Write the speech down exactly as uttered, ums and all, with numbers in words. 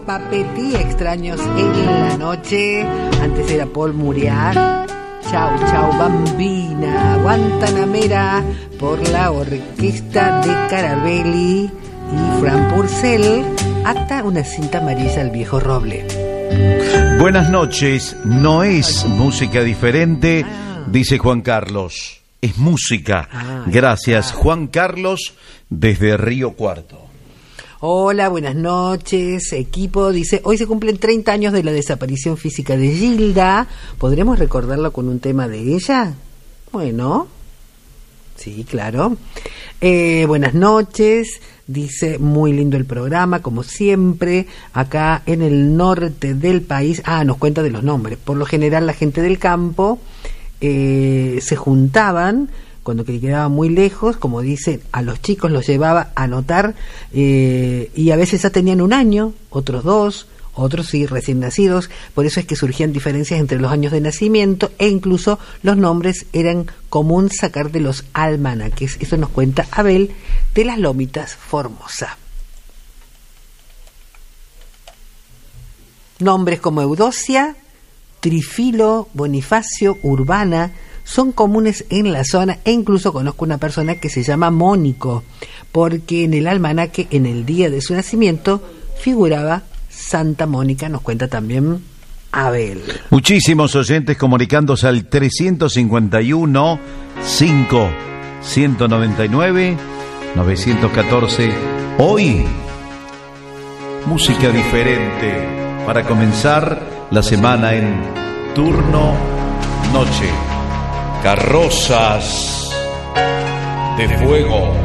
Papetí, Extraños en la Noche. Antes era Paul Muriat. Chau, chau, Bambina. Guantanamera por la orquesta de Carabelli y Fran Purcell. Hasta una cinta amarilla al viejo roble. Buenas noches. No es música diferente, ah. dice Juan Carlos. Es música. Ah, Gracias, ah. Juan Carlos, desde Río Cuarto. Hola, buenas noches, equipo. Dice, hoy se cumplen treinta años de la desaparición física de Gilda. ¿Podremos recordarlo con un tema de ella? Bueno, sí, claro. Eh, buenas noches. Dice, muy lindo el programa, como siempre, acá en el norte del país. Ah, nos cuenta de los nombres. Por lo general, la gente del campo eh, se juntaban cuando quedaba muy lejos, como dice, a los chicos los llevaba a anotar eh, y a veces ya tenían un año, otros dos, otros sí, recién nacidos. Por eso es que surgían diferencias entre los años de nacimiento e incluso los nombres eran común sacar de los almanaques. Eso nos cuenta Abel de las Lomitas, Formosa. Nombres como Eudocia, Trifilo, Bonifacio, Urbana son comunes en la zona, e incluso conozco una persona que se llama Mónico, porque en el almanaque, en el día de su nacimiento, figuraba Santa Mónica, nos cuenta también Abel. Muchísimos oyentes comunicándose al trescientos cincuenta y uno, cinco, ciento noventa y nueve, novecientos catorce. Hoy, música diferente para comenzar la semana en turno noche. Carrozas de fuego.